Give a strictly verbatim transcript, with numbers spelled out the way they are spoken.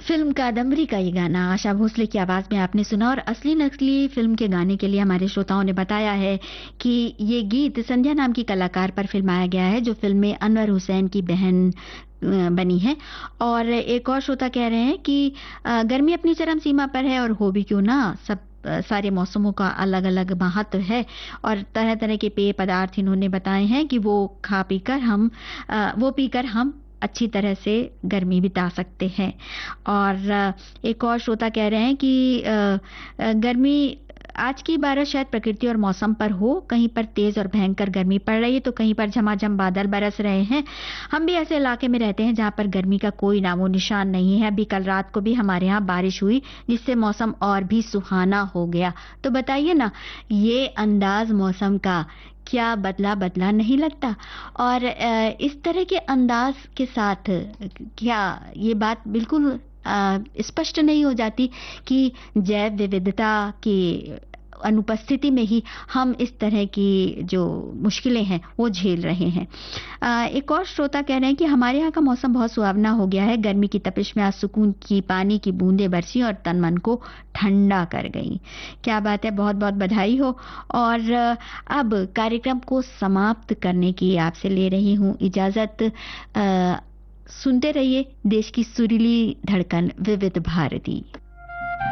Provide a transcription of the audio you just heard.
Film Kadambari का ये गाना आशा भोसले की आवाज में आपने सुना और असली नकली फिल्म के गाने के लिए हमारे श्रोताओं ने बताया है कि ये गीत संध्या नाम की कलाकार पर फिल्माया गया है, जो फिल्म में अनवर हुसैन की बहन अ, बनी है। और एक और श्रोता कह रहे हैं कि अ, गर्मी अपनी चरम सीमा पर है और हो भी क्यों ना, सब अ, सारे मौसमों का अलग अलग महत्व है और तरह तरह के पेय पदार्थ इन्होंने बताए हैं कि वो खा पीकर हम अ, वो पीकर हम अच्छी तरह से गर्मी बिता सकते हैं। और अ, एक और श्रोता कह रहे हैं कि अ, अ, गर्मी आज की बारिश शायद प्रकृति और मौसम पर हो, कहीं पर तेज और भयंकर गर्मी पड़ रही है तो कहीं पर झमाझम बादल बरस रहे हैं। हम भी ऐसे इलाके में रहते हैं जहां पर गर्मी का कोई नामो निशान नहीं है। अभी कल रात को भी हमारे यहाँ बारिश हुई, जिससे मौसम और भी सुहाना हो गया। तो बताइए ना, ये अंदाज मौसम का क्या बदला बदला नहीं लगता? और अ, इस तरह के अंदाज के साथ क्या ये बात बिल्कुल अ, स्पष्ट नहीं हो जाती कि जैव विविधता की अनुपस्थिति में ही हम इस तरह की जो मुश्किलें हैं वो झेल रहे हैं। अ, एक और श्रोता कह रहे हैं कि हमारे यहाँ का मौसम बहुत सुहावना हो गया है। गर्मी की तपिश में आज सुकून की पानी की बूंदें बरसी और तन मन को ठंडा कर गई। क्या बात है, बहुत बहुत बधाई हो। और अ, अब कार्यक्रम को समाप्त करने की आपसे ले रही हूँ इजाजत। अ, सुनते रहिए देश की सुरीली धड़कन विविध भारती।